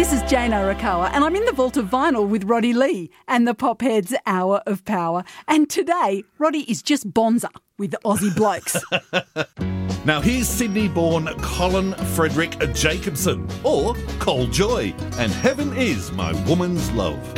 This is Jane Arakawa, and I'm in the vault of vinyl with Roddy Lee and the Popheads Hour of Power. And today, Roddy is just bonza with the Aussie blokes. Now here's Sydney-born Colin Frederick Jacobson, or Col Joy, and Heaven Is My Woman's Love.